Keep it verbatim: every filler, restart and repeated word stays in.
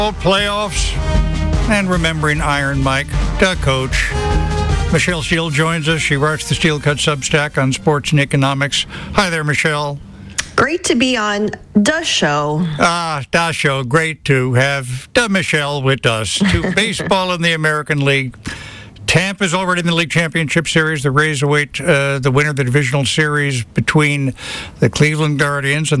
Playoffs and remembering Iron Mike, the coach. Michelle Steele joins us. She writes the Steel Cut Substack on sports and economics. Hi there, Michelle. Great to be on the show. Ah, the show. Great to have the Michelle with us. To baseball in the American League. Tampa's already in the league championship series. The Rays await uh, the winner of the divisional series between the Cleveland Guardians and